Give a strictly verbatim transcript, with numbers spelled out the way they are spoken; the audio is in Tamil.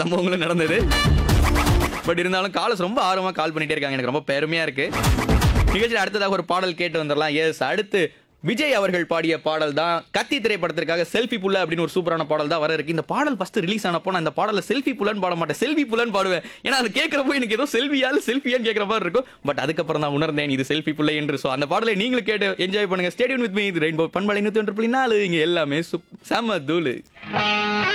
சம்பவங்களும் நடந்தது. பட் இருந்தாலும் காலர்ஸ் ரொம்ப ஆர்வமா கால் பண்ணிட்டே இருக்காங்க. எனக்கு ரொம்ப பெருமையா இருக்கு. நிகழ்ச்சியில் அடுத்ததாக ஒரு பாடல் கேட்டு வந்துடலாம். எஸ், அடுத்து விஜய் அவர்கள் பாடிய பாடல் தான் கத்தி திரைப்படத்திற்காக செல்ஃபி புள்ள அப்படின்னு ஒரு சூப்பரான பாடல் தான் வர இருக்கு. இந்த பாடல் ஃபர்ஸ்ட் ரிலீஸ் ஆனப்போ நான் இந்த பாடல செல்ஃபி புள்ளன்னு பாட மாட்டேன், செல்ஃபி புள்ளன்னு பாடுவேன். ஏன்னா அது கேட்கறப்போ எனக்கு ஏதோ செல்ஃபியால் செல்ஃபியான்னு கேட்கற மாதிரி இருக்கும். பட் அதுக்கப்புறம் தான் உணர்ந்தேன் இது செல்ஃபி புள்ளை என்று. ஸோ அந்த பாடலை நீங்களும் கேட்டு என்ஜாய் பண்ணுங்க. ஸ்டேடியம் வித் மீ, இது ரெயின்போ பண்பலை நூற்றி ஒன்று புள்ளி நாலு. இங்க எல்லாமே செம்ம தூளு.